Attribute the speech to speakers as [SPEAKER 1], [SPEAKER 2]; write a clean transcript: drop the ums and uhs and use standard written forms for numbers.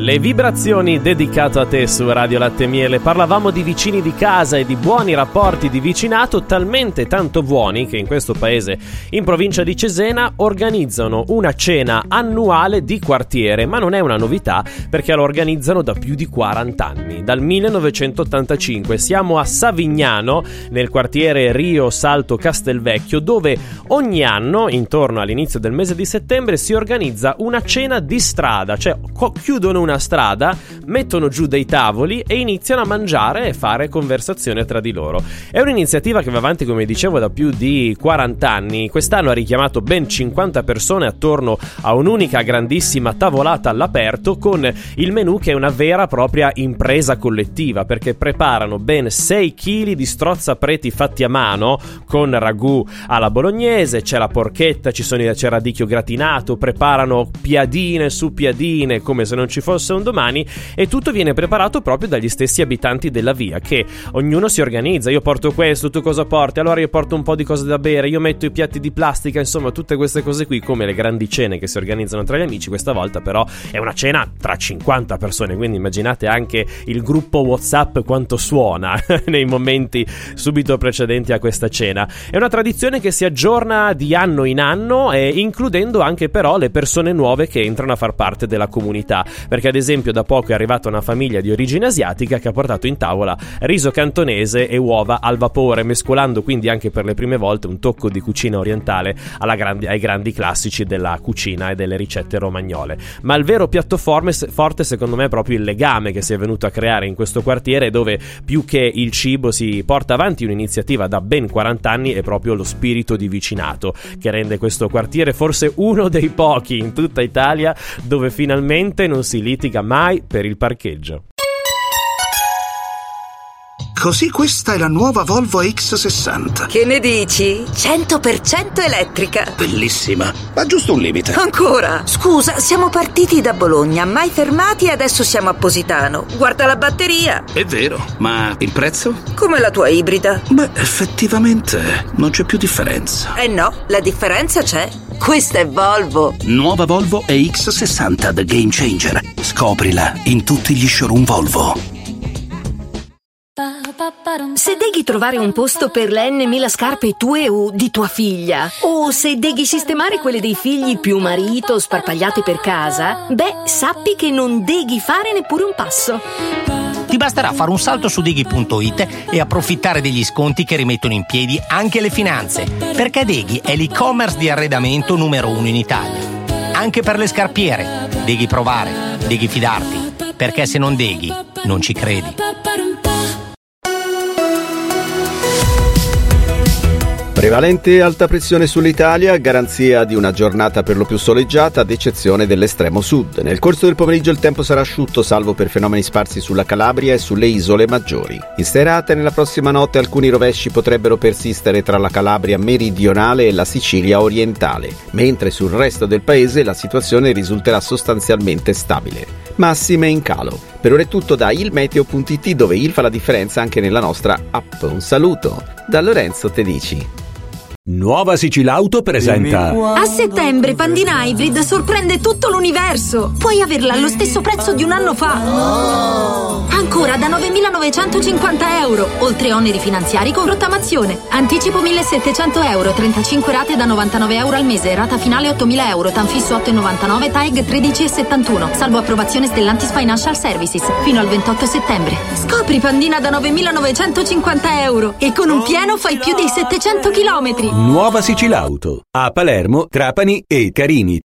[SPEAKER 1] Le vibrazioni dedicato a te su Radio Latte e Miele. Parlavamo di vicini di casa e di buoni rapporti di vicinato, talmente tanto buoni che in questo paese, in provincia di Cesena, organizzano una cena annuale di quartiere, ma non è una novità perché lo organizzano da più di 40 anni, dal 1985. Siamo a Savignano, nel quartiere Rio Salto Castelvecchio, dove ogni anno, intorno all'inizio del mese di settembre, si organizza una cena di strada, cioè chiudono una strada, mettono giù dei tavoli e iniziano a mangiare e fare conversazione tra di loro. È un'iniziativa che va avanti, come dicevo, da più di 40 anni. Quest'anno ha richiamato ben 50 persone attorno a un'unica grandissima tavolata all'aperto, con il menù che è una vera e propria impresa collettiva, perché preparano ben 6 kg di strozzapreti fatti a mano con ragù alla bolognese, c'è la porchetta, c'è il radicchio gratinato, preparano piadine su piadine come se non ci fosse un domani, e tutto viene preparato proprio dagli stessi abitanti della via, che ognuno si organizza. Io porto questo, tu cosa porti? Allora io porto un po' di cose da bere, io metto i piatti di plastica, insomma tutte queste cose qui, come le grandi cene che si organizzano tra gli amici. Questa volta però è una cena tra 50 persone, quindi immaginate anche il gruppo WhatsApp quanto suona nei momenti subito precedenti a questa cena. È una tradizione che si aggiorna di anno in anno, includendo anche però le persone nuove che entrano a far parte della comunità, perché ad esempio da poco è arrivata una famiglia di origine asiatica che ha portato in tavola riso cantonese e uova al vapore, mescolando quindi anche per le prime volte un tocco di cucina orientale ai grandi classici della cucina e delle ricette romagnole. Ma il vero piatto forte secondo me è proprio il legame che si è venuto a creare in questo quartiere, dove più che il cibo si porta avanti un'iniziativa da ben 40 anni, è proprio lo spirito di vicinato che rende questo quartiere forse uno dei pochi in tutta Italia dove finalmente non si litiga mai per il parcheggio.
[SPEAKER 2] Così questa è la nuova Volvo X60.
[SPEAKER 3] Che ne dici? 100% elettrica.
[SPEAKER 2] Bellissima, ma giusto un limite.
[SPEAKER 3] Ancora? Scusa, siamo partiti da Bologna, mai fermati e adesso siamo a Positano. Guarda la batteria.
[SPEAKER 2] È vero, ma il prezzo?
[SPEAKER 3] Come la tua ibrida.
[SPEAKER 2] Beh, effettivamente non c'è più differenza.
[SPEAKER 3] No, la differenza c'è. Questa è Volvo.
[SPEAKER 2] Nuova Volvo EX60 The Game Changer. Scoprila in tutti gli showroom Volvo.
[SPEAKER 4] Se devi trovare un posto per le N.000 scarpe tue o di tua figlia, o se devi sistemare quelle dei figli più marito sparpagliate per casa, beh, sappi che non devi fare neppure un passo.
[SPEAKER 5] Ti basterà fare un salto su Deghi.it e approfittare degli sconti che rimettono in piedi anche le finanze, perché Deghi è l'e-commerce di arredamento numero 1 in Italia. Anche per le scarpiere, devi provare, devi fidarti, perché se non Deghi, non ci credi.
[SPEAKER 6] Prevalente alta pressione sull'Italia, garanzia di una giornata per lo più soleggiata ad eccezione dell'estremo sud. Nel corso del pomeriggio il tempo sarà asciutto, salvo per fenomeni sparsi sulla Calabria e sulle isole maggiori. In serata e nella prossima notte alcuni rovesci potrebbero persistere tra la Calabria meridionale e la Sicilia orientale, mentre sul resto del paese la situazione risulterà sostanzialmente stabile. Massime in calo. Per ora è tutto da ilmeteo.it, dove il fa la differenza anche nella nostra app. Un saluto da Lorenzo Tedici.
[SPEAKER 7] Nuova Sicilauto presenta.
[SPEAKER 4] A settembre Pandina Hybrid sorprende tutto l'universo. Puoi averla allo stesso prezzo di un anno fa. Ancora da 9.950 euro, oltre oneri finanziari con rottamazione. Anticipo 1.700 euro, 35 rate da 99 euro al mese, rata finale 8.000 euro, tanfisso 8,99, TAEG 13,71, salvo approvazione Stellantis Financial Services, fino al 28 settembre. Scopri Pandina da 9.950 euro e con un pieno fai più di 700 chilometri.
[SPEAKER 7] Nuova Sicilauto a Palermo, Trapani e Carini.